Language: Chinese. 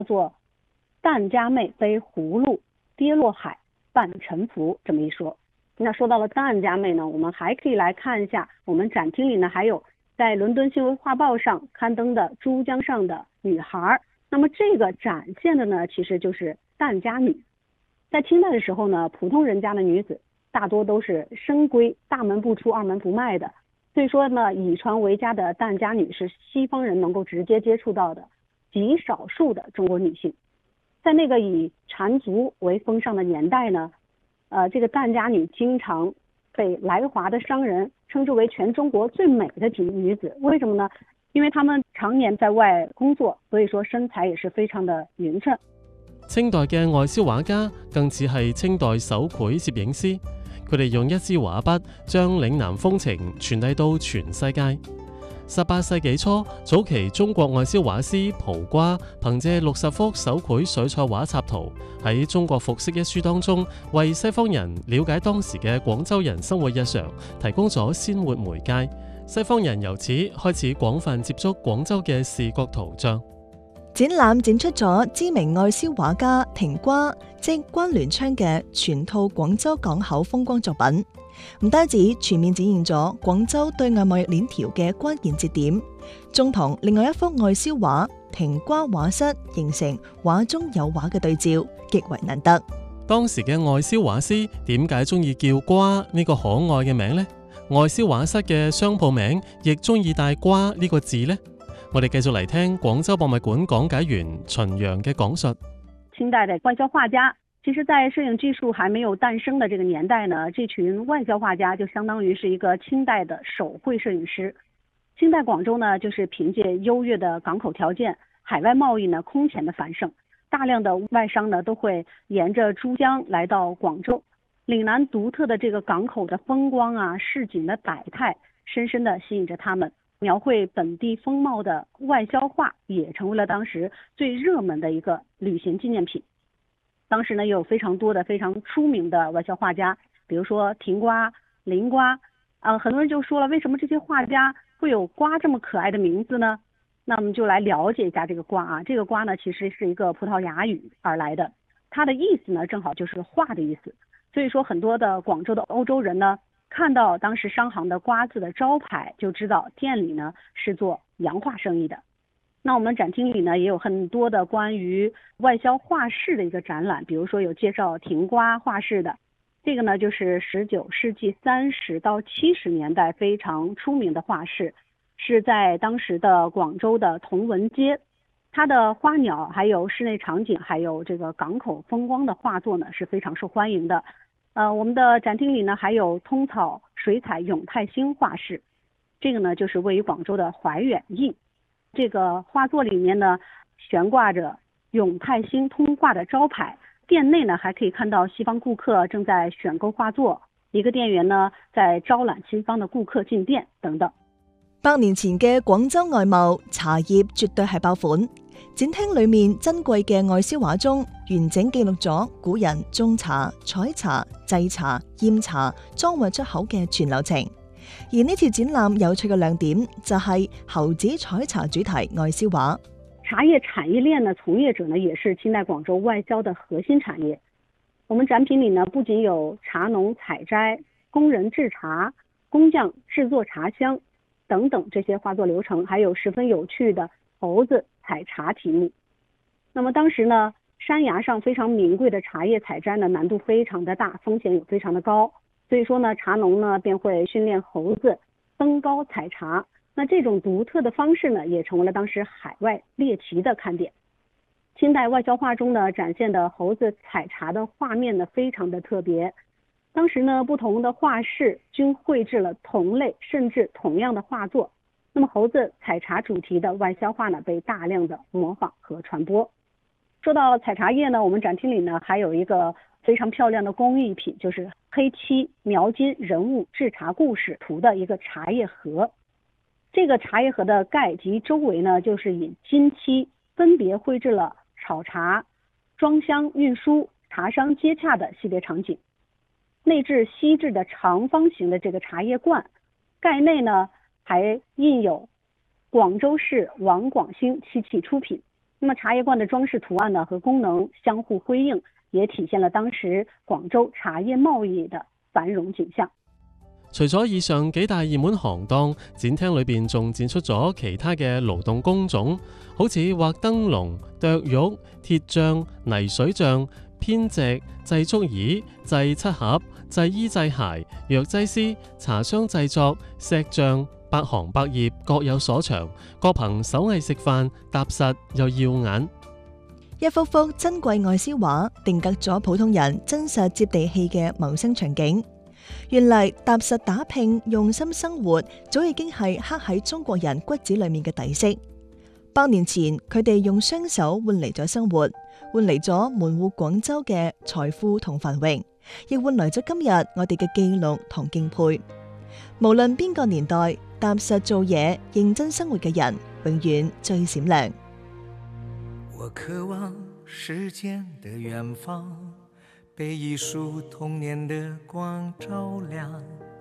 做疍家妹背葫芦，跌落海半沉浮这么一说。那说到了疍家妹呢，我们还可以来看一下我们展厅里呢还有在伦敦新闻画报上刊登的珠江上的女孩。那么这个展现的呢其实就是疍家女。在清代的时候呢，普通人家的女子大多都是深闺，大门不出二门不迈的，所以说呢以传为家的疍家女是西方人能够直接接触到的极少数的中国女性。在那个以缠足为风尚的年代呢，这个疍家女经常被来华的商人称之为全中国最美的女子。为什么呢？因为她们常年在外工作，所以說身材也是非常的匀稱。 清代嘅外銷畫家更似係清代手繪攝影師，佢哋用一支畫筆將嶺南風情傳遞到全世界。18世紀初，早期中國外銷畫師蒲瓜憑借60幅手繪水彩畫插圖，喺《中國服飾》一書當中，為西方人了解當時嘅廣州人生活日常提供咗鮮活媒介。西方人由此開始廣泛接觸廣州嘅視覺圖像。 展覽展出咗知名外銷畫家庭瓜即關聯昌嘅全套廣州港口風光作品。唔單止全面展現咗廣州對外貿易鏈條嘅關鍵節點，仲同另外一幅外銷畫庭瓜畫室形成畫中有畫嘅對照，極為難得。 當時嘅外銷畫師點解中意叫瓜呢個可愛嘅名呢？外銷畫室嘅商鋪名亦中意帶瓜呢個字呢？我哋繼續嚟聽廣州博物館講解員秦陽嘅講述。 清代的外銷畫家，其實在攝影技術還沒有誕生的這個年代呢，這群外銷畫家就相當於是一個清代的手繪攝影師。清代廣州呢，就是憑借優越的港口條件，海外貿易呢空前的繁盛，大量的外商呢都會沿着珠江來到廣州。嶺南獨特的這個港口的風光啊，市井的百態，深深的吸引着他們。描繪本地風貌的外銷畫也成為了當時最熱門的一個旅行紀念品。當時呢有非常多的非常出名的外銷畫家，比如說庭瓜、林瓜，很多人就說了，為什麼這些畫家會有瓜這麼可愛的名字呢？那我們就來了解一下這個瓜啊。這個瓜呢其實是一個葡萄牙語而來的，它的意思呢正好就是畫的意思。所以說很多的廣州的歐洲人呢，看到當時商行的瓜字的招牌，就知道店裡呢是做洋畫生意的。那我們展廳裡呢也有很多的關於外銷畫室的一個展覽，比如說有介紹庭瓜畫室的，這個呢就是19世紀30到70年代非常出名的畫室，是在當時的廣州的同文街。它的花鳥還有室內場景還有這個港口風光的畫作呢是非常受歡迎的。我們的展廳裡呢還有通草水彩永泰興畫室，這個呢就是位於廣州的懷遠驛。這個畫作裡面呢懸掛着永泰興通畫的招牌，店內呢還可以看到西方顧客正在選購畫作，一個店員呢在招攬西方的顧客進店等等。 100年前嘅廣州外貿茶葉絕對係爆款。展廳裏面珍貴嘅外銷畫中，完整記錄咗古人種茶、採茶、製茶、驗茶、裝運出口嘅全流程。而呢次展覽有趣嘅亮點就係猴子採茶主題外銷畫。 茶葉產業鏈呢，從業者呢也是清代廣州外銷的核心產業。我們展品裏呢不僅有茶農採摘、工人製茶、工匠製作茶香等等這些畫作流程，還有十分有趣的猴子採茶題目。那麼當時呢，山崖上非常名貴的茶葉採摘呢，難度非常的大，風險也非常的高。所以說呢，茶農呢便會訓練猴子登高採茶。那這種獨特的方式呢，也成為了當時海外獵奇的看點。清代外銷畫中呢，展現的猴子採茶的畫面呢，非常的特別。當時呢，不同的畫室均繪製了同類甚至同樣的畫作。那麼猴子採茶主題的外銷畫呢，被大量的模仿和傳播。說到採茶葉呢，我們展廳裡呢還有一個非常漂亮的工藝品，就是黑漆描金人物製茶故事圖的一個茶葉盒。這個茶葉盒的蓋及周圍呢，就是以金漆分別繪製了炒茶、裝箱、運輸、茶商接洽的系列場景。內置錫製的長方形的這個茶葉罐，蓋內呢還印有廣州市王廣興漆器出品。 那么茶叶罐的裝饰图案呢和功能相互辉映，也體現了當時廣州茶葉貿易的繁榮景象。 除咗以上幾大熱門行當，展廳裏邊仲展出咗其他嘅勞動工種，好似畫燈籠、剁玉、鐵匠、泥水匠、編織、製竹椅、製漆盒、製衣製鞋、藥劑師、茶商製作、石匠，百行百業各有所長，各憑手藝食飯，踏實又耀眼。 一幅幅珍貴外銷畫，定格咗普通人真實接地氣嘅謀生場景。原嚟踏實打拼、用心生活，早已經係刻喺中國人骨子裏面嘅底色。100年前，佢哋用雙手換嚟咗生活，換嚟咗門戶廣州嘅財富同繁榮，亦換來咗今日我哋嘅記錄同敬佩。無論邊個年代，踏實做嘢、認真生活嘅人，永遠最閃亮。 我渴望時間的遠方，被一束童年的光照亮，